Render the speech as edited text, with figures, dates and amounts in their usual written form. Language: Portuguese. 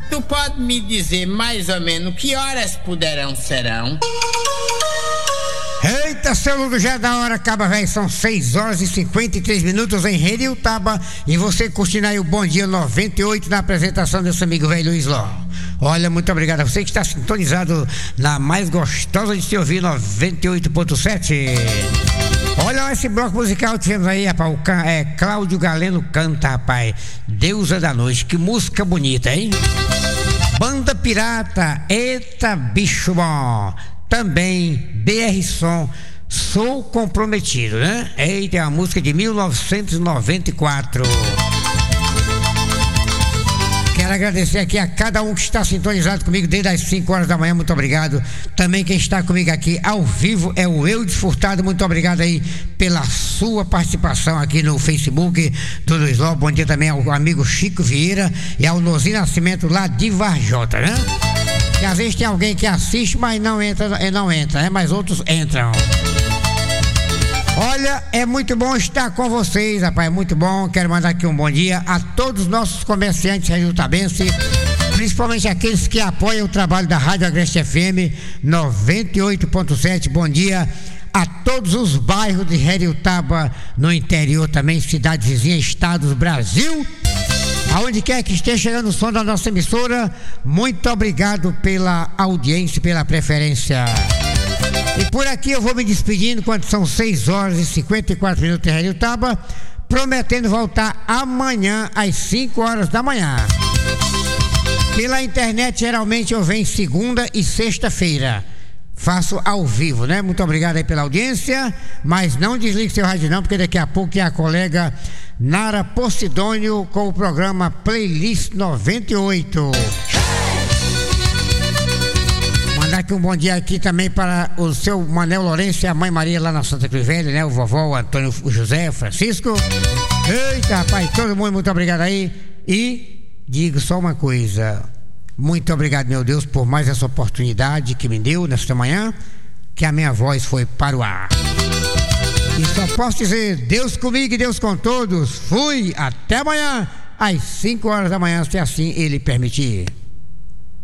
tu pode me dizer mais ou menos que horas serão? Eita, seu Ludo, já é da hora, acaba, velho. São 6 horas e 53 minutos em Heriutaba. E você curtindo aí o Bom Dia 98 na apresentação desse amigo velho Luiz Ló. Olha, muito obrigado a você que está sintonizado na mais gostosa de se ouvir, 98.7. Olha esse bloco musical que tivemos aí, rapaz. Cláudio Galeno canta, rapaz. Deusa da Noite. Que música bonita, hein? Banda Pirata, eita bicho bom. Também BR Som, Sou Comprometido, né? Eita, é uma música de 1994. Quero agradecer aqui a cada um que está sintonizado comigo desde as 5 horas da manhã, muito obrigado. Também quem está comigo aqui ao vivo é o Eudes Furtado, muito obrigado aí pela sua participação aqui no Facebook do Luiz Ló. Bom dia também ao amigo Chico Vieira e ao Nozinho Nascimento lá de Varjota, né? Que às vezes tem alguém que assiste, mas não entra, né? Mas outros entram. Olha, é muito bom estar com vocês, rapaz, é muito bom. Quero mandar aqui um bom dia a todos os nossos comerciantes resultabenses, principalmente aqueles que apoiam o trabalho da Rádio Agreste FM 98.7. Bom dia a todos os bairros de Heriutaba, no interior também, cidades vizinhas, estados, Brasil. Aonde quer que esteja chegando o som da nossa emissora, muito obrigado pela audiência, pela preferência. E por aqui eu vou me despedindo quando são 6 horas e 54 minutos em Heriutaba, prometendo voltar amanhã às 5 horas da manhã. Pela internet geralmente eu venho segunda e sexta-feira. Faço ao vivo, né? Muito obrigado aí pela audiência, mas não desligue seu rádio não, porque daqui a pouco tem a colega Nara Posidônio com o programa Playlist 98. Mandar aqui um bom dia aqui também para o seu Manel Lourenço e a mãe Maria lá na Santa Cruz Velha, né? O vovó, o Antônio, o José, o Francisco. Eita, rapaz, todo mundo, muito obrigado aí. E digo só uma coisa. Muito obrigado, meu Deus, por mais essa oportunidade que me deu nesta manhã, que a minha voz foi para o ar. E só posso dizer, Deus comigo e Deus com todos. Fui, até amanhã, às 5 horas da manhã, se assim Ele permitir.